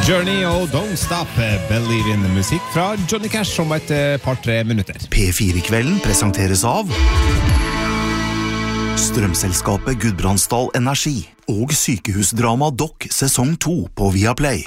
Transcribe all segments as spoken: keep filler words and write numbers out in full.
Journey og Don't Stop, Believe in musikk fra Johnny Cash om et par-tre minutter. P fire-kvelden presenteres av Strømselskapet Gudbrandsdal Energi og Sykehusdrama Doc sesong to på Viaplay.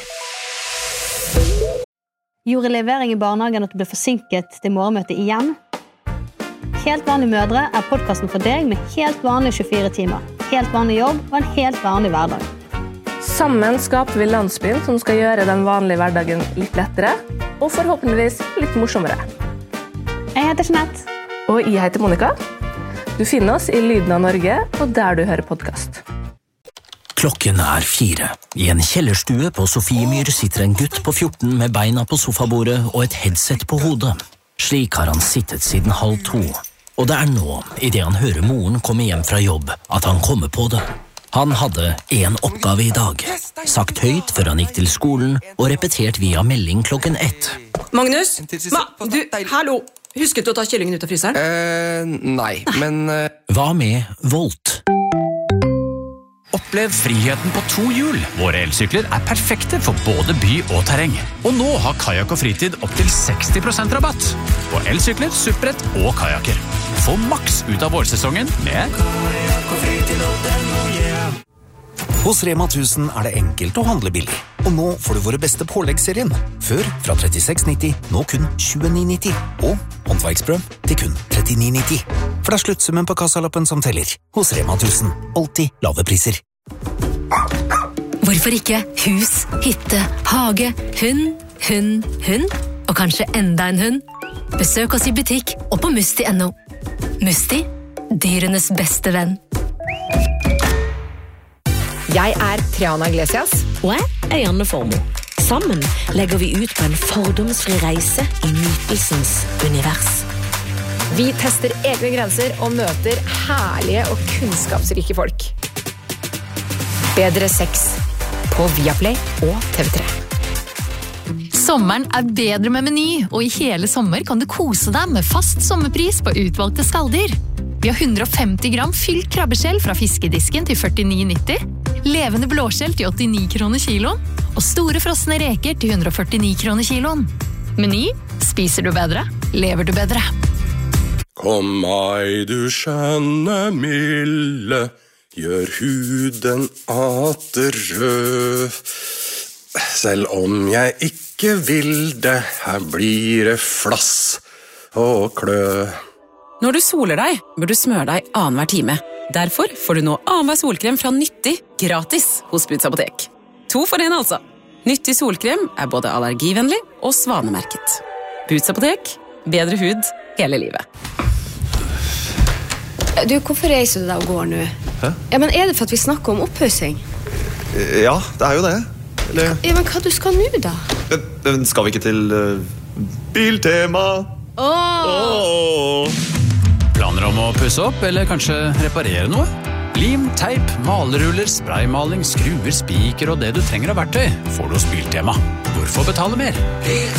Gjorde levering i barnehagen at du ble forsinket til morgenmøtet igjen? Helt vanlige mødre er podcasten for deg med helt vanlige tjuefire timer, helt vanlig jobb og en helt vanlig hverdag. Sammen skaper vi landsbyen som skal gjøre den vanlige hverdagen litt lettere, og forhåpentligvis litt morsommere. Jeg heter Jeanette. Og jeg heter Monica. Du finner oss i Lyden av Norge, og der du hører podcast. Klokken er fire. I en kjellerstue på Sofiemyr sitter en gutt på fjorten med beina på sofabordet og et headset på hodet. Slik har han sittet siden halv to. Og det er nå, i det han hører moren komme hjem fra jobb, at han kommer på det. Han hadde en oppgave i dag, sagt høyt før han gikk til skolen og repetert via melding klokken ett. Magnus, Ma, du, hallo, husket du å ta kyllingen ut av fryseren? Eh, nei, men... Uh... Hva med Volt? Opplev friheten på to hjul. Våre elsykler er perfekte for både by og terreng. Og nå har kajak og fritid opp til seksti prosent rabatt på elsykler, supprett og kajaker. Få maks ut av vårsesongen med kajak og fritid og den. Hos Rema tusen er det enkelt å handle billig. Og nå får du våre beste påleggsserien. Før fra trettiseks nitti, nå kun tjueni nitti. Og håndverksbrød til kun trettini nitti. For det er sluttsummen på kassalappen som teller. Hos Rema tusen. Alltid lave priser. Hvorfor ikke hus, hytte, hage, hund, hund, hund? Og kanskje enda en hund? Besøk oss i butikk og på musti punktum no. Musti, dyrenes beste venn. Jeg er Triana Iglesias. Og jeg er Janne Formoe. Sammen legger vi ut på en fordomsfri reise i nytelsens univers. Vi tester egne grenser og møter herlige og kunnskapsrike folk. Bedre sex på Viaplay og T V tre. Sommeren er bedre med Meny, og i hele sommer kan du kose deg med fast sommerpris på utvalgte skalldyr. Vi har hundre og femti gram fylt krabbeskjell fra fiskedisken til førtini nitti, levende blåskjell til åttini kroner kiloen, og store frosne reker til hundre og førtini kroner kiloen. Meny, spiser du bedre, lever du bedre. Kom meg du skjønne milde, gjør huden atter rød. Selv om jeg ikke vil det, her blir det flass og klø. Når du soler deg, bør du smøre deg annenhver time. Derfor får du nå annenhver solkrem fra Nyttig gratis hos Buds Apotek. To for en altså. Nyttig solkrem er både allergivennlig og svanemerket. Buds Apotek, bedre hud hele livet. Du, hvorfor reiser du deg og går nå? Hæ? Ja, men er det for at vi snakker om opphøysing? Ja, det er jo det. Eller... Ja, men hva du skal nå da? Men skal vi ikke til uh, Biltema? Åh! Åh! Planer om å pusse opp, eller kanskje reparere noe? Lim, teip, maleruller, spraymaling, skruer, spiker og det du trenger av verktøy får du hos Biltema. Hvorfor betale mer?